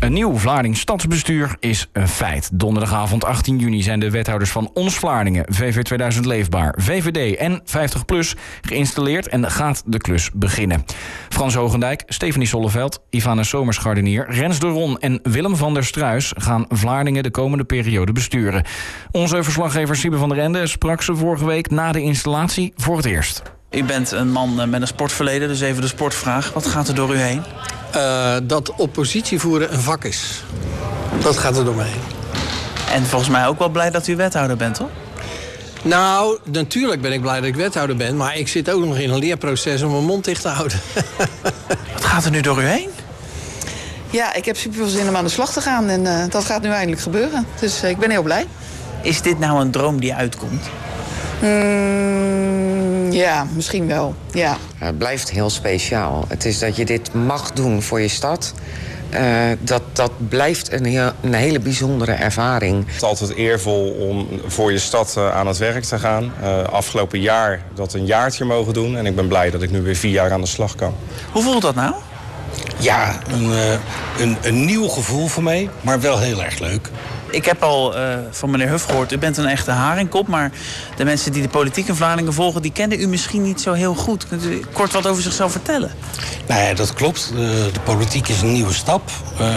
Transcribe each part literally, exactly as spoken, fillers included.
Een nieuw Vlaarding stadsbestuur is een feit. Donderdagavond achttien juni zijn de wethouders van Ons Vlaardingen, V V tweeduizend Leefbaar, V V D en vijftig plus geïnstalleerd en gaat de klus beginnen. Frans Hogendijk, Stefanie Solleveld, Ivana Somerschardenier, Rens de Ron en Willem van der Struis gaan Vlaardingen de komende periode besturen. Onze verslaggever Siebe van der Ende sprak ze vorige week na de installatie voor het eerst. U bent een man met een sportverleden, dus even de sportvraag. Wat gaat er door u heen? Uh, dat oppositie voeren een vak is. Dat gaat er door me heen. En volgens mij ook wel blij dat u wethouder bent, toch? Nou, natuurlijk ben ik blij dat ik wethouder ben, maar ik zit ook nog in een leerproces om mijn mond dicht te houden. Wat gaat er nu door u heen? Ja, ik heb super veel zin om aan de slag te gaan en uh, dat gaat nu eindelijk gebeuren. Dus uh, ik ben heel blij. Is dit nou een droom die uitkomt? Mm, ja, misschien wel, ja. Het blijft heel speciaal. Het is dat je dit mag doen voor je stad. Uh, dat, dat blijft een, heel, een hele bijzondere ervaring. Het is altijd eervol om voor je stad uh, aan het werk te gaan. Uh, afgelopen jaar dat een jaartje mogen doen. En ik ben blij dat ik nu weer vier jaar aan de slag kan. Hoe voelt dat nou? Ja, een, uh, een, een nieuw gevoel voor mij, maar wel heel erg leuk. Ik heb al uh, van meneer Huff gehoord, u bent een echte haringkop, maar de mensen die de politiek in Vlaardingen volgen, die kennen u misschien niet zo heel goed. Kunt u kort wat over zichzelf vertellen? Nou ja, dat klopt. Uh, de politiek is een nieuwe stap. Uh,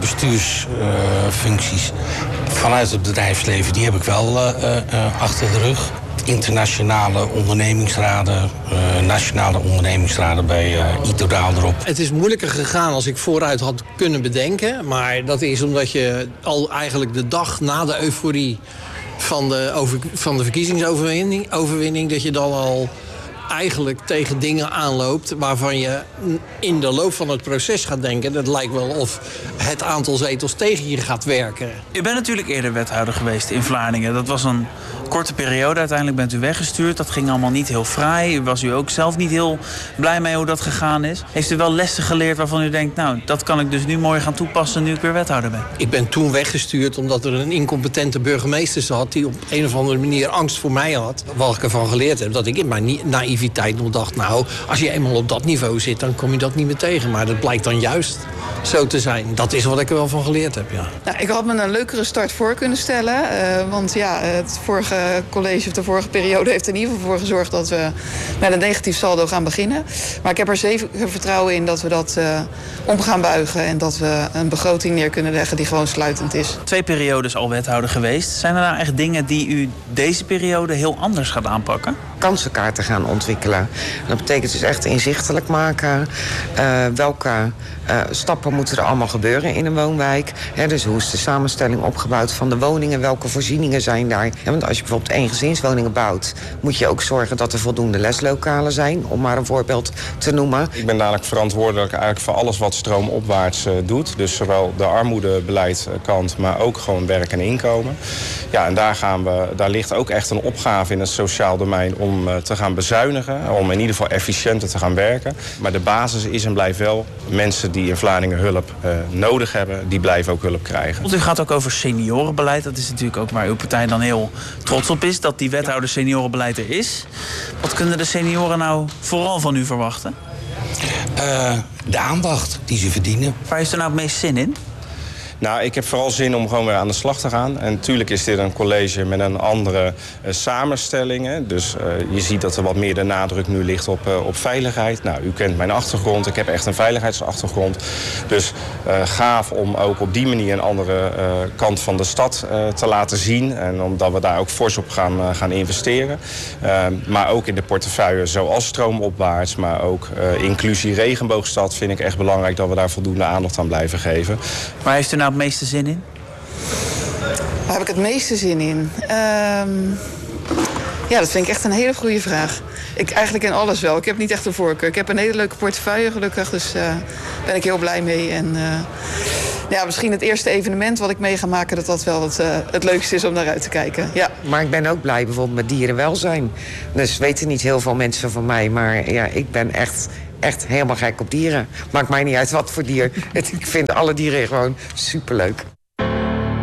bestuursfuncties uh, vanuit het bedrijfsleven, die heb ik wel uh, uh, achter de rug. Internationale ondernemingsraden, uh, nationale ondernemingsraden bij uh, Itodaal erop. Het is moeilijker gegaan als ik vooruit had kunnen bedenken. Maar dat is omdat je al eigenlijk de dag na de euforie van de, over, van de verkiezingsoverwinning... overwinning, dat je dan al eigenlijk tegen dingen aanloopt waarvan je in de loop van het proces gaat denken. Dat lijkt wel of het aantal zetels tegen je gaat werken. U bent natuurlijk eerder wethouder geweest in Vlaardingen. Dat was een korte periode. Uiteindelijk bent u weggestuurd. Dat ging allemaal niet heel fraai. U was u ook zelf niet heel blij mee hoe dat gegaan is. Heeft u wel lessen geleerd waarvan u denkt, nou, dat kan ik dus nu mooi gaan toepassen nu ik weer wethouder ben? Ik ben toen weggestuurd omdat er een incompetente burgemeester zat die op een of andere manier angst voor mij had. Wat ik ervan geleerd heb, dat ik in mijn naïviteit nog dacht, nou, als je eenmaal op dat niveau zit, dan kom je dat niet meer tegen. Maar dat blijkt dan juist zo te zijn. Dat is wat ik er wel van geleerd heb, ja. Nou, ik had me een leukere start voor kunnen stellen. Uh, want ja, het vorige college of de vorige periode heeft er in ieder geval voor gezorgd dat we met een negatief saldo gaan beginnen. Maar ik heb er zeker vertrouwen in dat we dat uh, om gaan buigen en dat we een begroting neer kunnen leggen die gewoon sluitend is. Twee periodes al wethouder geweest. Zijn er nou echt dingen die u deze periode heel anders gaat aanpakken? Kansenkaarten gaan ontwikkelen. Dat betekent dus echt inzichtelijk maken. Uh, welke uh, stappen moeten er allemaal gebeuren in een woonwijk? He, dus hoe is de samenstelling opgebouwd van de woningen? Welke voorzieningen zijn daar? Ja, want als je bijvoorbeeld eengezinswoningen bouwt, moet je ook zorgen dat er voldoende leslokalen zijn, om maar een voorbeeld te noemen. Ik ben dadelijk verantwoordelijk eigenlijk voor alles wat stroomopwaarts uh, doet. Dus zowel de armoedebeleidskant, maar ook gewoon werk en inkomen. Ja, en daar, gaan we, daar ligt ook echt een opgave in het sociaal domein om uh, te gaan bezuinigen. Om in ieder geval efficiënter te gaan werken. Maar de basis is en blijft wel, mensen die in Vlaardingen hulp uh, nodig hebben, die blijven ook hulp krijgen. Want u gaat ook over seniorenbeleid. Dat is natuurlijk ook waar uw partij dan heel trots op is, dat die wethouder seniorenbeleid er is. Wat kunnen de senioren nou vooral van u verwachten? Uh, de aandacht die ze verdienen. Waar heeft u nou het meest zin in? Nou, ik heb vooral zin om gewoon weer aan de slag te gaan. En natuurlijk is dit een college met een andere uh, samenstelling. Hè. Dus uh, je ziet dat er wat meer de nadruk nu ligt op, uh, op veiligheid. Nou, u kent mijn achtergrond. Ik heb echt een veiligheidsachtergrond. Dus uh, gaaf om ook op die manier een andere uh, kant van de stad uh, te laten zien. En omdat we daar ook fors op gaan, uh, gaan investeren. Uh, maar ook in de portefeuille zoals stroomopwaarts. Maar ook uh, inclusie regenboogstad vind ik echt belangrijk dat we daar voldoende aandacht aan blijven geven. Waar heeft u nou het meeste zin in? Waar heb ik het meeste zin in? Um, ja, dat vind ik echt een hele goede vraag. Ik eigenlijk in alles wel. Ik heb niet echt een voorkeur. Ik heb een hele leuke portefeuille gelukkig, dus daar uh, ben ik heel blij mee. En uh, ja, misschien het eerste evenement wat ik mee ga maken, dat dat wel het, uh, het leukste is om naar uit te kijken. Ja. Maar ik ben ook blij bijvoorbeeld met dierenwelzijn. Dus weten niet heel veel mensen van mij, maar ja, ik ben echt... echt helemaal gek op dieren. Maakt mij niet uit wat voor dier. Ik vind alle dieren gewoon superleuk.